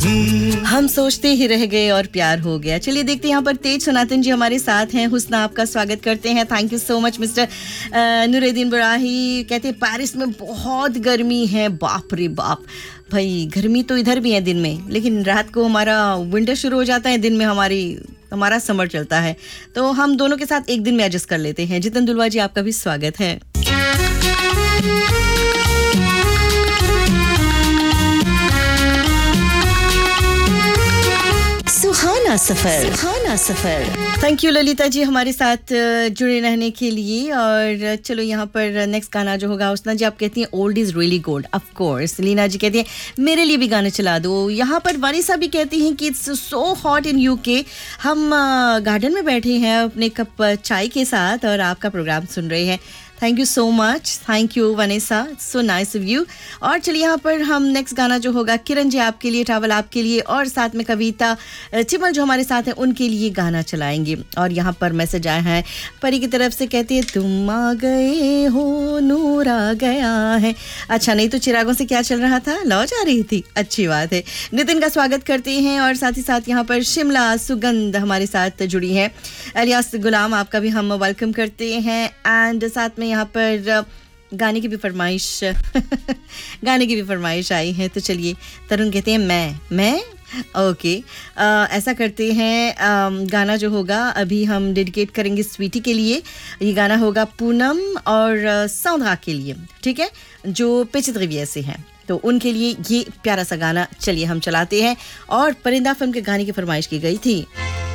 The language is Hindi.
हम सोचते ही रह गए और प्यार हो गया। चलिए देखते हैं यहाँ पर तेज सनातन जी हमारे साथ हैं। हुस्ना आपका स्वागत करते हैं। Thank you so much mister Nooruddin बुराही। कहते हैं पेरिस में बहुत गर्मी है। बाप रे बाप भाई, गर्मी तो इधर भी है दिन में, लेकिन रात को हमारा विंटर शुरू हो जाता है, दिन में हमारा समर चलता है, तो हम दोनों के साथ एक दिन में एडजस्ट कर लेते हैं। जितन दुलवा जी आपका भी स्वागत है। सुहाना सफर। थैंक यू ललिता जी हमारे साथ जुड़े रहने के लिए। और चलो यहाँ पर नेक्स्ट गाना जो होगा, हुस्ना जी आप कहती हैं old is really gold, of course. Leena जी कहती हैं मेरे लिए भी गाना चला दो। यहाँ पर वानिसा भी कहती हैं कि it's so hot in UK. हम गार्डन में बैठे हैं अपने कप चाय के साथ और आपका प्रोग्राम सुन रहे हैं। Thank you so much, thank you Vanessa, so nice of you. और चलिए यहाँ पर हम नेक्स्ट गाना जो होगा, किरण जी आपके लिए, ट्रैवल आपके लिए, और साथ में कविता चिमल जो हमारे साथ हैं उनके लिए गाना चलाएंगे। और यहाँ पर मैसेज आया है परी की तरफ से, कहती है तुम आ गए हो, नूर आ गया है। अच्छा, नहीं तो चिरागों से क्या चल रहा था, लौ जा रही थी। अच्छी बात है। नितिन का स्वागत करते हैं। और साथ ही साथ यहाँ पर शिमला सुगंध हमारे साथ जुड़ी है। अलियास गुलाम आपका भी हम वेलकम करते हैं। एंड साथ में यहाँ पर गाने की भी फरमाइश आई है। तो चलिए, तरुण कहते हैं मैं ओके, ऐसा करते हैं। गाना जो होगा अभी हम डेडिकेट करेंगे स्वीटी के लिए। ये गाना होगा पूनम और सौंधा के लिए, ठीक है, जो पेचित्रिविया से हैं, तो उनके लिए ये प्यारा सा गाना चलिए हम चलाते हैं। और परिंदा फिल्म के गाने की फरमाइश की गई थी।